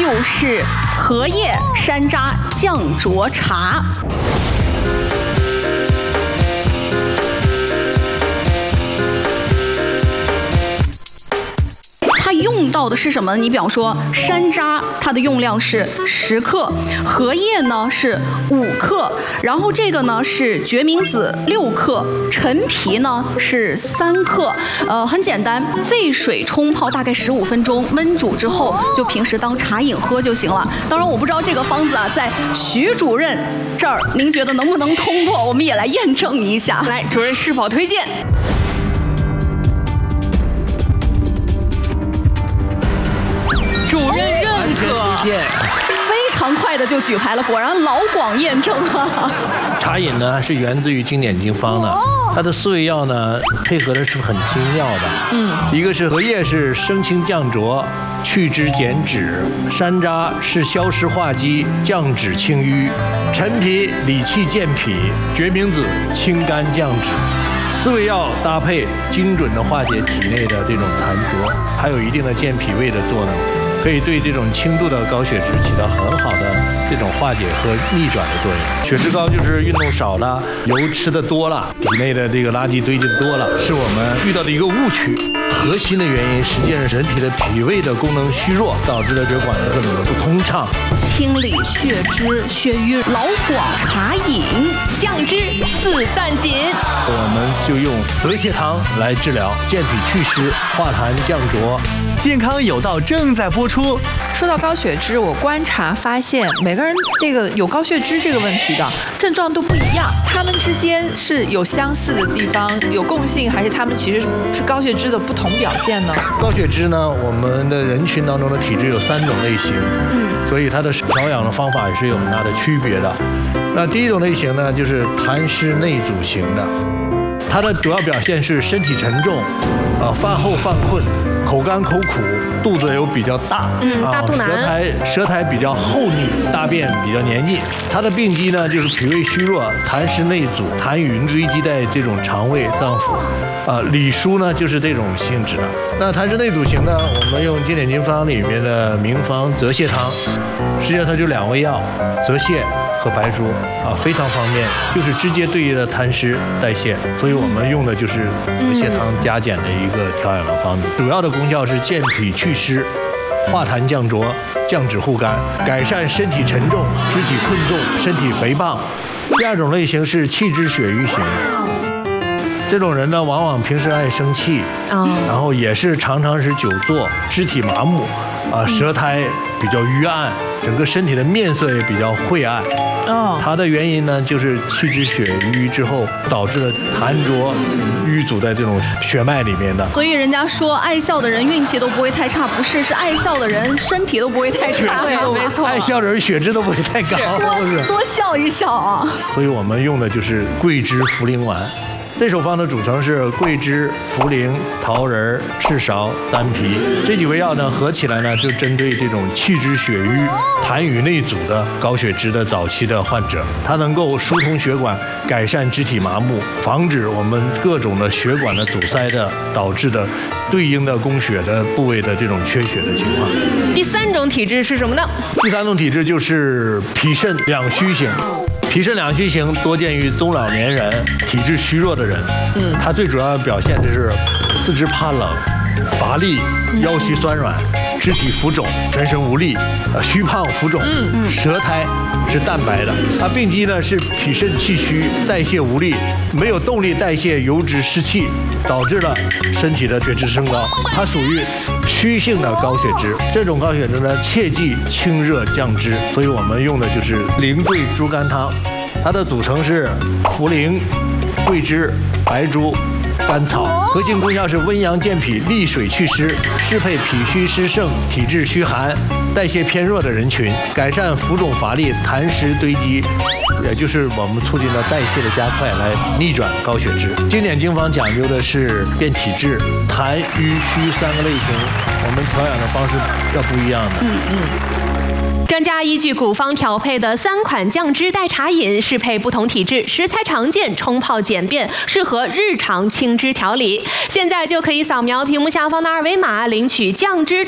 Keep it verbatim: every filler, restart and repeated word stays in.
就是荷叶山楂降浊茶。它用到的是什么？你比方说山楂，它的用量是十克，荷叶呢是五克，然后这个呢是决明子六克，陈皮呢是三克。呃，很简单，沸水冲泡大概十五分钟，焖煮之后就平时当茶饮喝就行了。当然，我不知道这个方子啊，在徐主任这儿，您觉得能不能通过？我们也来验证一下。 来，主任是否推荐？主任认可， 非常快的就举牌了，果然老广验证啊。 茶饮呢是源自于经典经方的，它的四味药呢配合的是很精妙的。嗯，一个是荷叶是生清降浊、去脂减脂；山楂是消湿化积、降脂清瘀；陈皮理气健脾；决明子清肝降脂。四味药搭配，精准的化解体内的这种痰浊，还有一定的健脾胃的作用。可以对这种轻度的高血脂起到很好的这种化解和逆转的作用。血脂高就是运动少了，油吃的多了，体内的这个垃圾堆积多了，是我们遇到的一个误区。核心的原因实际上是人体的脾胃的功能虚弱，导致了血管的各种的不通畅。 清理血脂血瘀，老广茶饮降脂四段锦。 我们就用泽泻汤来治疗，健脾祛湿，化痰降浊。 健康有道正在播出。 说到高血脂，我观察发现，每个人这个有高血脂这个问题的症状都不一样，他们之间是有相似的地方，有共性，还是他们其实是高血脂的不同表现呢？ 高血脂呢，我们的人群当中的体质有三种类型，嗯，所以它的调养的方法也是有很大的区别的。那第一种类型呢，就是痰湿内阻型的，它的主要表现是身体沉重，啊，饭后犯困。口干口苦，肚子又比较大， 嗯，大肚腩， 舌苔舌苔比较厚腻，大便比较黏腻。它的病机呢，就是脾胃虚弱，痰湿内阻，痰云堆积在这种肠胃脏腑。啊，理疏呢就是这种性质的。那痰湿内阻型呢，我们用经典经方里面的名方泽泻汤，实际上它就两味药，泽泻和白术啊，非常方便，就是直接对应的痰湿代谢，所以我们用的就是泽泻汤加减的一个调养的方子，主要的功效是健脾祛湿、化痰降浊、降脂护肝，改善身体沉重、肢体困重、身体肥胖。第二种类型是气滞血瘀型。这种人呢，往往平时爱生气，然后也是常常是久坐，肢体麻木，啊，舌苔比较瘀暗，整个身体的面色也比较晦暗。哦，它的原因呢，就是气滞血瘀之后导致了痰浊淤阻在这种血脉里面的。 所以人家说爱笑的人运气都不会太差，不是，是爱笑的人身体都不会太差。 对，没错， 爱笑的人血脂都不会太高， 多多笑一笑啊。 所以我们用的就是桂枝茯苓丸。这首方的组成是桂枝、茯苓、桃仁、赤芍、丹皮这几味药呢，合起来呢就针对这种气滞血瘀、痰瘀内阻的高血脂的早期的患者，它能够疏通血管，改善肢体麻木，防止我们各种的血管的阻塞的导致的对应的供血的部位的这种缺血的情况。 第三种体质是什么呢？ 第三种体质就是脾肾两虚型。脾肾两虚型多见于中老年人、体质虚弱的人。嗯，它最主要的表现就是四肢怕冷、乏力、腰膝酸软、肢体浮肿、全身无力、呃虚胖浮肿，嗯嗯，舌苔是淡白的。它病机呢是脾肾气虚，代谢无力，没有动力代谢油脂湿气，导致了身体的血脂升高。它属于虚性的高血脂，这种高血脂呢，切忌清热降脂，所以我们用的就是苓桂猪肝汤，它的组成是茯苓、桂枝、白术、甘草，核心功效是温阳健脾、利水祛湿，适配脾虚湿盛、体质虚寒、代谢偏弱的人群，改善浮肿乏力、痰湿堆积，也就是我们促进了代谢的加快，来逆转高血脂。经典经方讲究的是辨体质，痰、瘀、虚三个类型，我们调养的方式要不一样的。嗯嗯。 专家依据古方调配的三款降脂代茶饮，适配不同体质，食材常见，冲泡简便，适合日常清脂调理。现在就可以扫描屏幕下方的二维码，领取降脂